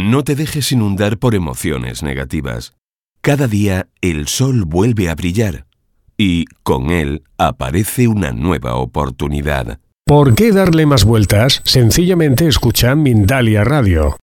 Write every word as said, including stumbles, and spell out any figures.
No te dejes inundar por emociones negativas. Cada día el sol vuelve a brillar y, con él, aparece una nueva oportunidad. ¿Por qué darle más vueltas? Sencillamente escucha Mindalia Radio.